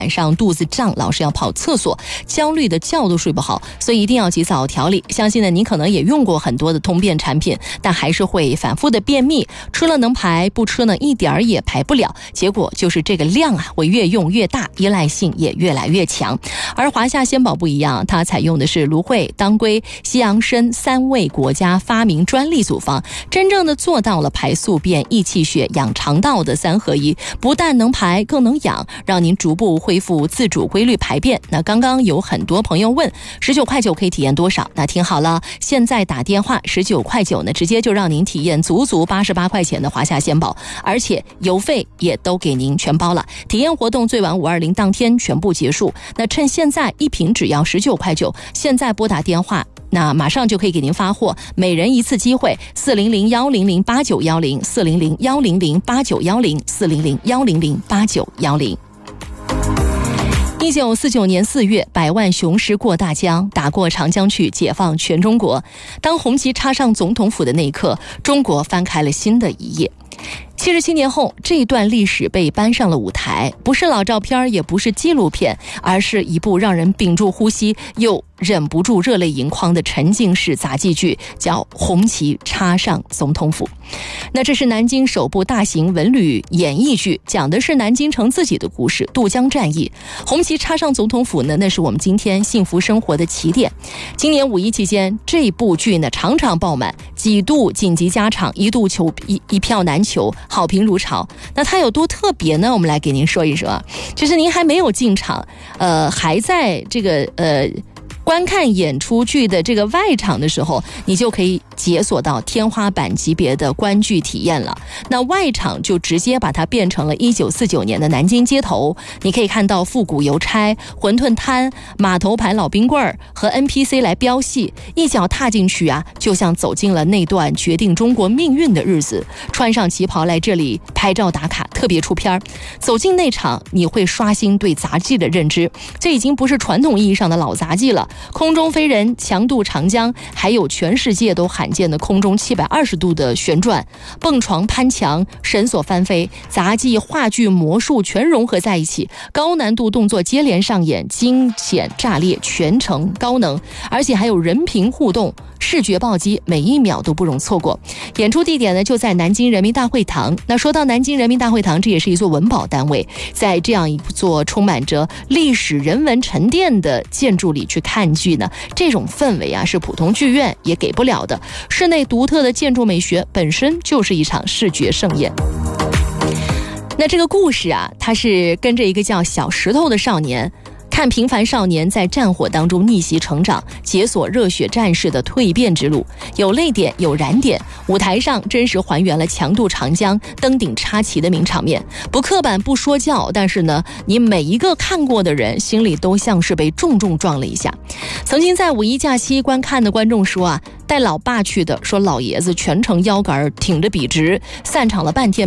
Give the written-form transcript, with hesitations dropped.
晚上肚子胀，老是要跑厕所，焦虑的觉都睡不好，所以一定要及早调理。相信呢，您可能也用过很多的通便产品，但还是会反复的便秘，吃了能排，不吃呢一点儿也排不了，结果就是这个量会越用越大，依赖性也越来越强。而华夏仙宝不一样，它采用的是芦荟、当归、西洋参3味国家发明专利组方，真正的做到了排宿便、益气血、养肠道的3合一，不但能排更能养，让您逐步恢复自主规律排便。那刚刚有很多朋友问19.9块可以体验多少，那听好了，现在打电话19.9块呢，直接就让您体验足88块钱的华夏仙宝，而且邮费也都给您全包了。体验活动最晚520当天全部结束，那趁现在一瓶只要19.9块，现在拨打电话，那马上就可以给您发货，每人一次机会，400-100-8910 400-100-8910 400-100-8910。1949年4月，百万雄师过大江，打过长江去，解放全中国。当红旗插上总统府的那一刻，中国翻开了新的一页。77年后，这一段历史被搬上了舞台，不是老照片，也不是纪录片，而是一部让人屏住呼吸又忍不住热泪盈眶的沉浸式杂技剧，叫《红旗插上总统府》。那这是南京首部大型文旅演艺剧，讲的是南京城自己的故事，渡江战役。红旗插上总统府呢，那是我们今天幸福生活的起点。今年5一期间，这部剧呢场场爆满，几度紧急加场，一度一票难求，好评如潮。那它有多特别呢？我们来给您说一说。就是您还没有进场，还在这个观看演出剧的这个外场的时候，你就可以解锁到天花板级别的观剧体验了。那外场就直接把它变成了1949年的南京街头，你可以看到复古邮差、馄饨摊、码头牌老冰棍儿和 NPC 来飙戏，一脚踏进去啊，就像走进了那段决定中国命运的日子。穿上旗袍来这里拍照打卡，特别出片。走进那场，你会刷新对杂技的认知，这已经不是传统意义上的老杂技了。空中飞人、强渡长江，还有全世界都罕见的空中720度的旋转、蹦床攀墙、绳索翻飞，杂技、话剧、魔术全融合在一起，高难度动作接连上演，惊险炸裂，全程高能，而且还有人屏互动，视觉暴击，每一秒都不容错过。演出地点呢就在南京人民大会堂。那说到南京人民大会堂，这也是一座文保单位，在这样一座充满着历史人文沉淀的建筑里去看剧呢，这种氛围啊是普通剧院也给不了的。室内独特的建筑美学本身就是一场视觉盛宴。那这个故事啊，它是跟着一个叫小石头的少年，看平凡少年在战火当中逆袭成长，解锁热血战士的蜕变之路，有泪点，有燃点。舞台上真实还原了强渡长江、登顶插旗的名场面，不刻板不说教，但是呢，你每一个看过的人心里都像是被重重撞了一下。曾经在5一假期观看的观众说啊，带老爸去的，说老爷子全程腰杆挺着笔直，散场了半天